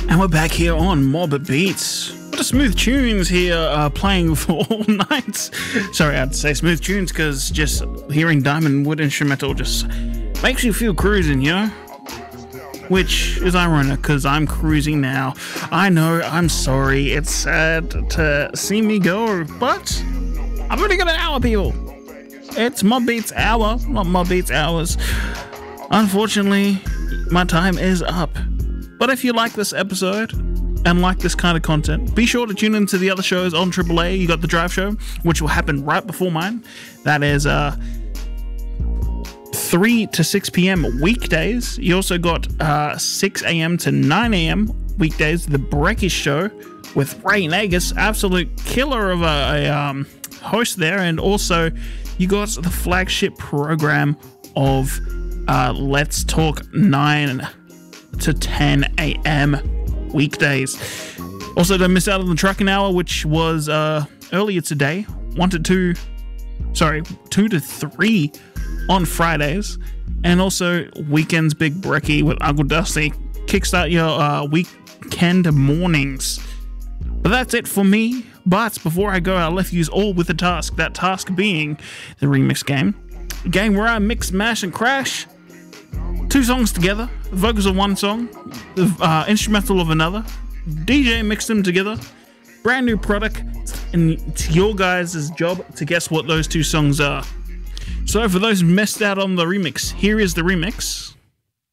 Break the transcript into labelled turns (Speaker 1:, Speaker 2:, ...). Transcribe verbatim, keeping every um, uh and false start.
Speaker 1: And we're back here on Mob Beats. What a smooth tunes here uh, playing for all night. Sorry, I'd say smooth tunes because just hearing Diamond Wood instrumental just makes you feel cruising, you know? Which is ironic because I'm cruising now. I know, I'm sorry, it's sad to see me go, but I've only got an hour, people. It's Mob Beats hour, not Mob Beats hours. Unfortunately, my time is up. But if you like this episode and like this kind of content, be sure to tune into the other shows on Triple A. You got the Drive Show, which will happen right before mine. That is uh, three to six p.m. weekdays. You also got uh, six a.m. to nine a.m. weekdays, the Breckish Show with Ray Nagus, absolute killer of a, a um, host there. And also, you got the flagship program of uh, Let's Talk nine to ten a.m. weekdays. Also, don't miss out on the Trucking Hour, which was uh, earlier today, one to two, sorry, two to three on Fridays, and also Weekends Big Brekkie with Uncle Dusty. Kickstart your uh, weekend mornings. But that's it for me. But before I go, I'll left you all with a task. That task being the remix game, a game where I mix, mash, and crash two songs together, vocals of one song, the uh, instrumental of another, D J mixed them together, brand new product, and it's your guys' job to guess what those two songs are. So for those who missed out on the remix, here is the remix.